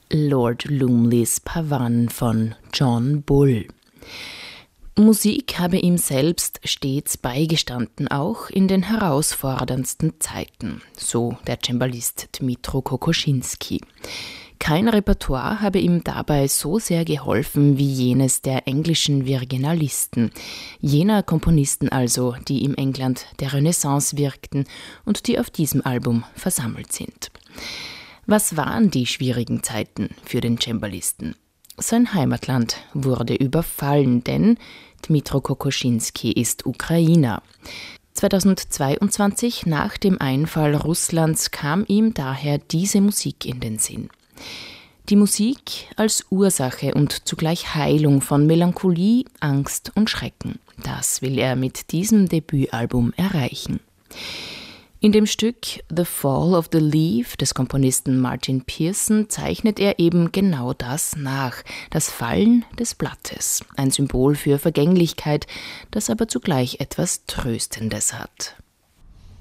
Lord Lumleys Pavan von John Bull. Musik habe ihm selbst stets beigestanden, auch in den herausforderndsten Zeiten, so der Cembalist Dmytro Kokoschinski. Kein Repertoire habe ihm dabei so sehr geholfen wie jenes der englischen Virginalisten, jener Komponisten also, die im England der Renaissance wirkten und die auf diesem Album versammelt sind. Was waren die schwierigen Zeiten für den Cembalisten? Sein Heimatland wurde überfallen, denn Dmytro Kokoschinski ist Ukrainer. 2022, nach dem Einfall Russlands, kam ihm daher diese Musik in den Sinn. Die Musik als Ursache und zugleich Heilung von Melancholie, Angst und Schrecken. Das will er mit diesem Debütalbum erreichen. In dem Stück The Fall of the Leaf des Komponisten Martin Pearson zeichnet er eben genau das nach, das Fallen des Blattes, ein Symbol für Vergänglichkeit, das aber zugleich etwas Tröstendes hat.